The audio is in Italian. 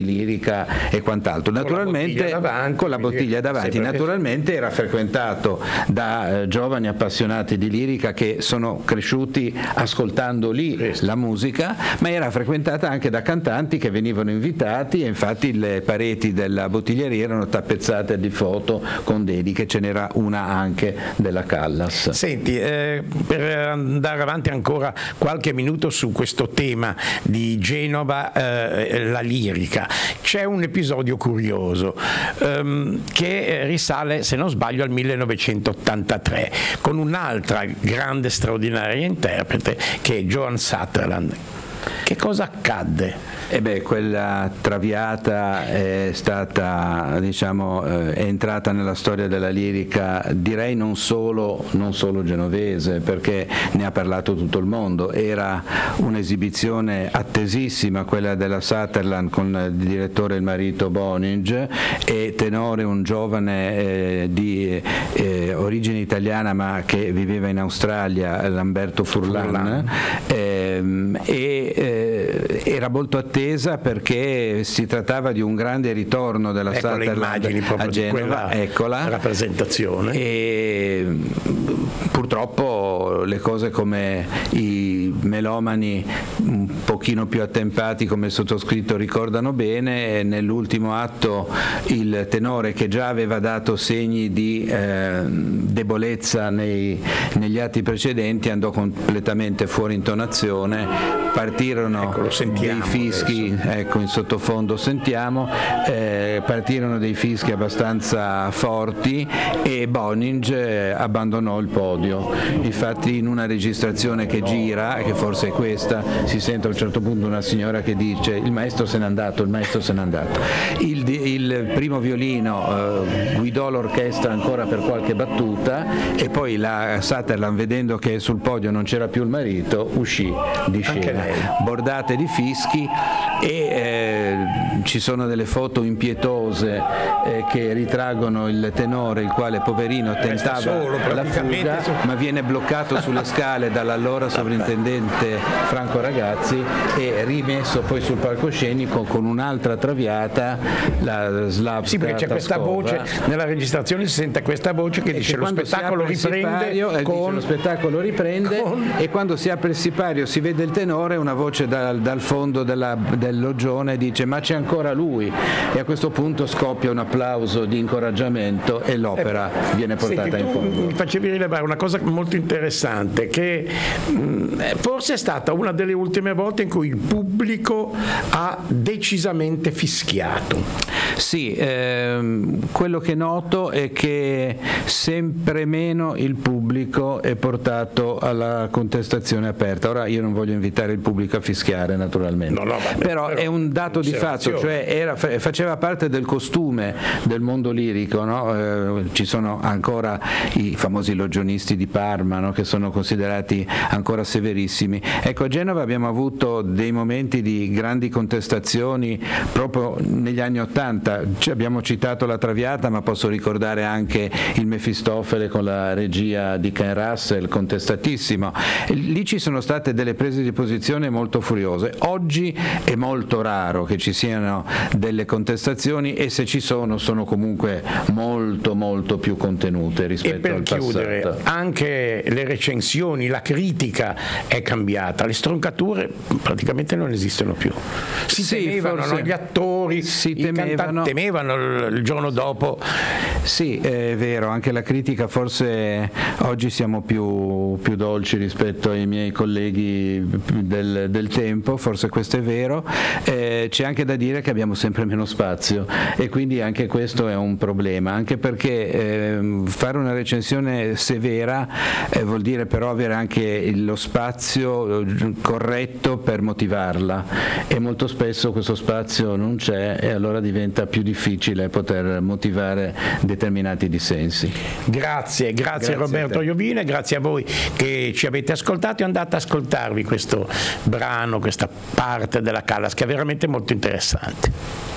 lirica e quant'altro, naturalmente con la bottiglia davanti, naturalmente era frequentato da giovani appassionati di lirica che sono cresciuti ascoltando lì la musica, ma era frequentata anche da cantanti che venivano invitati, e infatti le pareti della bottiglieria erano tappezzate di foto con dediche, ce n'era una anche della Callas. Senti, per andare avanti ancora qualche minuto su questo tema di Genova, la lirica, c'è un episodio curioso che risale, se non sbaglio, al 1983 con un'altra grande straordinaria interprete che è Joan Sutherland. Che cosa accadde? Quella Traviata è stata, è entrata nella storia della lirica, direi non solo genovese, perché ne ha parlato tutto il mondo. Era un'esibizione attesissima quella della Sutherland, con il direttore, il marito Boninge, e tenore, un giovane di origine italiana ma che viveva in Australia, Lamberto Furlan. Era molto attesa perché si trattava di un grande ritorno della Sutherland a Genova, eccola, rappresentazione. E purtroppo le cose, come i melomani un pochino più attempati come il sottoscritto ricordano bene, nell'ultimo atto il tenore, che già aveva dato segni di debolezza negli atti precedenti, andò completamente fuori intonazione, partirono dei fischi, ecco in sottofondo sentiamo, partirono dei fischi abbastanza forti e Boninge abbandonò il podio. Infatti in una registrazione che gira, che forse è questa, si sente a un certo punto una signora che dice: il maestro se n'è andato, il maestro se n'è andato. Il primo violino guidò l'orchestra ancora per qualche battuta, e poi la Sutherland, vedendo che sul podio non c'era più il marito, uscì di scena, bordate di fischi, e ci sono delle foto impietose che ritraggono il tenore, il quale poverino tentava la fuga, ma viene bloccato sulle scale dall'allora sovrintendente Franco Ragazzi e rimesso poi sul palcoscenico con un'altra Traviata, la Slavska. Sì, perché c'è questa voce nella registrazione, si sente questa voce che dice: lo spettacolo riprende, lo spettacolo riprende, e quando si apre il sipario si vede il tenore, una voce dal fondo del loggione dice: ma c'è ancora lui, e a questo punto scoppia un applauso di incoraggiamento e l'opera viene portata in fondo. Mi facevi rilevare una cosa molto interessante, che forse è stata una delle ultime volte in cui il pubblico ha decisamente fischiato. Sì, quello che noto è che sempre meno il pubblico è portato alla contestazione aperta. Ora io non voglio invitare il pubblico a fischiare, naturalmente, però è un dato di fatto, cioè faceva parte del costume del mondo lirico, no? Ci sono ancora i famosi logionisti di Parma, no? Che sono considerati ancora severissimi. Ecco, a Genova abbiamo avuto dei momenti di grandi contestazioni proprio negli anni '80. Abbiamo citato la Traviata, ma posso ricordare anche il Mefistofele con la regia di Ken Russell, contestatissimo. Lì ci sono state delle prese di posizione molto furiose. Oggi è molto raro che ci siano delle contestazioni, e se ci sono comunque molto molto più contenute rispetto al passato. E per chiudere, anche le recensioni, la critica è cambiata, le stroncature praticamente non esistono più. Si temevano, gli attori, i cantanti temevano il giorno dopo. Sì, è vero, anche la critica, forse oggi siamo più dolci rispetto ai miei colleghi del tempo, forse questo è vero. C'è anche da dire che abbiamo sempre meno spazio, e quindi anche questo è un problema, anche perché fare una recensione severa vuol dire però avere anche lo spazio corretto per motivarla, e molto spesso questo spazio non c'è, e allora diventa più difficile poter motivare determinati dissensi. Grazie Roberto Iovine, grazie a voi che ci avete ascoltato, e andate ad ascoltarvi questo brano, questa parte della Callas, che è veramente molto interessante.